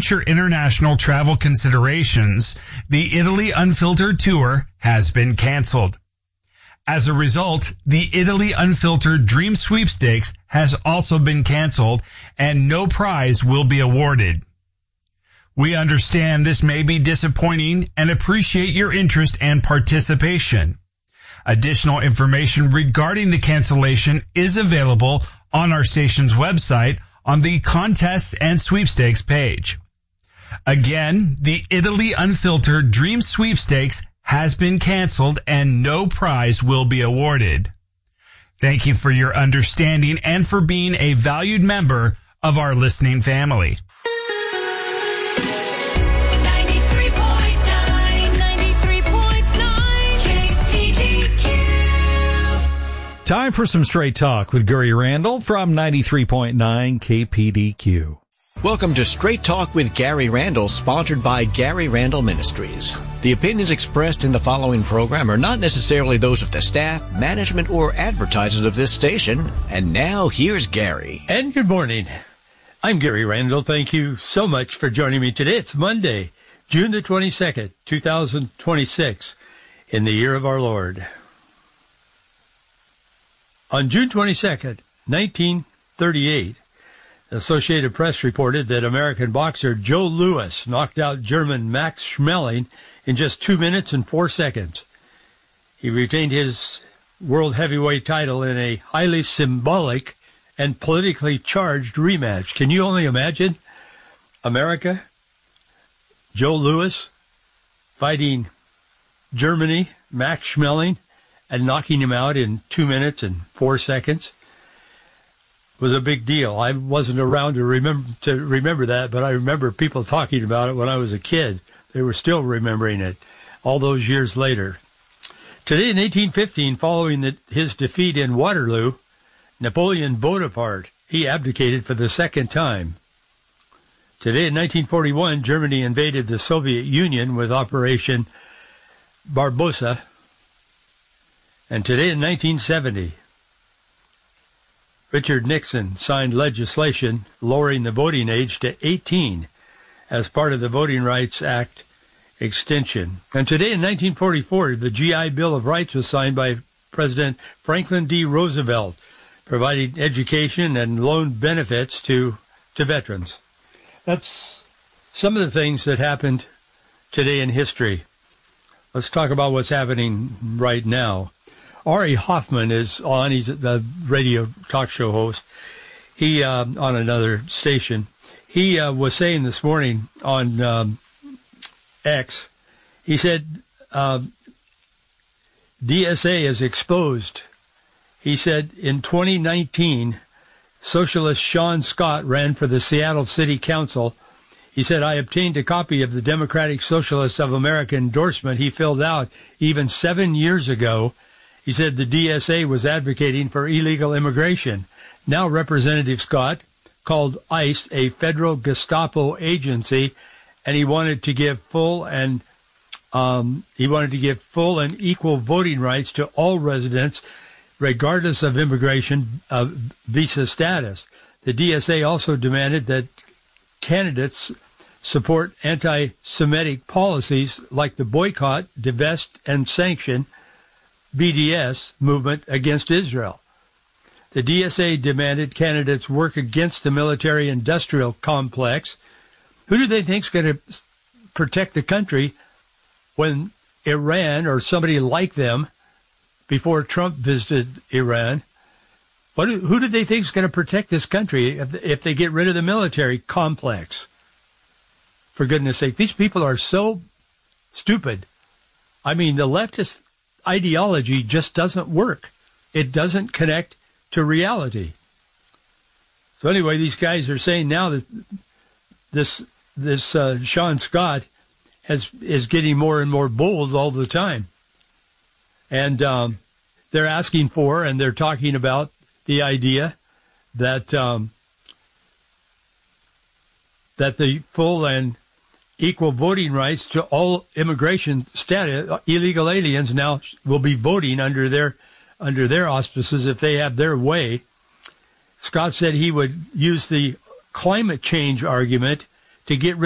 future international travel considerations, the Italy Unfiltered Tour has been canceled. As a result, the Italy Unfiltered Dream Sweepstakes has also been canceled and no prize will be awarded. We understand this may be disappointing and appreciate your interest and participation. Additional information regarding the cancellation is available on our station's website on the Contests and Sweepstakes page. Again, the Italy Unfiltered Dream Sweepstakes has been canceled and no prize will be awarded. Thank you for your understanding and for being a valued member of our listening family. Time for some straight talk with Gary Randall from 93.9 KPDQ. Welcome to Straight Talk with Gary Randall, sponsored by Gary Randall Ministries. The opinions expressed in the following program are not necessarily those of the staff, management, or advertisers of this station. And now, here's Gary. And good morning. I'm Gary Randall. Thank you so much for joining me today. It's Monday, June the 22nd, 2026, in the year of our Lord. On June 22nd, 1938, the Associated Press reported that American boxer Joe Louis knocked out German Max Schmeling in just 2 minutes and 4 seconds. He retained his world heavyweight title in a highly symbolic and politically charged rematch. Can you only imagine? America, Joe Louis fighting Germany, Max Schmeling, and knocking him out in 2 minutes and 4 seconds was a big deal. I wasn't around to remember that, but I remember people talking about it when I was a kid. They were still remembering it all those years later. Today in 1815, following his defeat in Waterloo, Napoleon Bonaparte, he abdicated for the second time. Today in 1941, Germany invaded the Soviet Union with Operation Barbarossa. And today in 1970, Richard Nixon signed legislation lowering the voting age to 18 as part of the Voting Rights Act extension. And today in 1944, the GI Bill of Rights was signed by President Franklin D. Roosevelt, providing education and loan benefits to veterans. That's some of the things that happened today in history. Let's talk about what's happening right now. Ari Hoffman is on. He's a radio talk show host. He on another station. He was saying this morning on X, he said DSA is exposed. He said in 2019, socialist Sean Scott ran for the Seattle City Council. He said, I obtained a copy of the Democratic Socialists of America endorsement he filled out even 7 years ago. He said the DSA was advocating for illegal immigration. Now Representative Scott called ICE a federal Gestapo agency, and he wanted to give full and equal voting rights to all residents, regardless of immigration visa status. The DSA also demanded that candidates support anti-Semitic policies like the boycott, divest, and sanction BDS movement against Israel. The DSA demanded candidates work against the military-industrial complex. Who do they think is going to protect the country when Iran or somebody like them, before Trump visited Iran, who do they think is going to protect this country if they get rid of the military complex? For goodness sake, these people are so stupid. I mean, the leftist ideology just doesn't work. It doesn't connect to reality. So anyway, these guys are saying now that this Sean Scott is getting more and more bold all the time. And they're asking for, and they're talking about the idea that that the full and equal voting rights to all immigration status, illegal aliens now will be voting under their auspices if they have their way. Scott said he would use the climate change argument to get rid